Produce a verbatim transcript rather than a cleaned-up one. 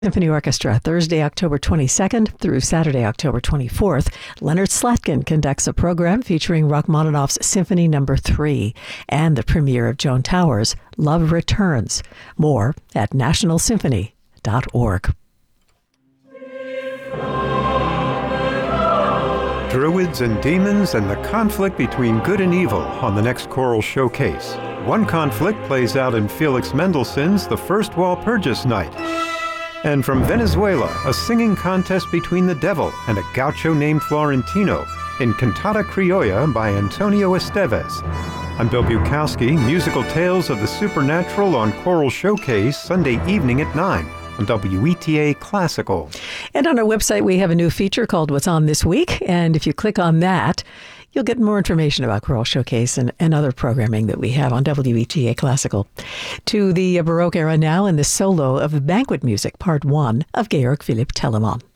Symphony Orchestra, Thursday, October twenty-second through Saturday, October twenty-fourth. Leonard Slatkin conducts a program featuring Rachmaninoff's Symphony Number three and the premiere of Joan Towers' Love Returns. More at national symphony dot org. Druids and demons and the conflict between good and evil on the next choral showcase. One conflict plays out in Felix Mendelssohn's The First Walpurgis Night. And from Venezuela, a singing contest between the devil and a gaucho named Florentino in Cantata Criolla by Antonio Esteves. I'm Bill Bukowski, musical tales of the supernatural on Choral Showcase, Sunday evening at nine on W E T A Classical. And on our website, we have a new feature called What's On This Week. And if you click on that, you'll get more information about Choral Showcase and, and other programming that we have on W E T A Classical. To the Baroque era now, and the solo of Banquet Music, Part one of Georg Philipp Telemann.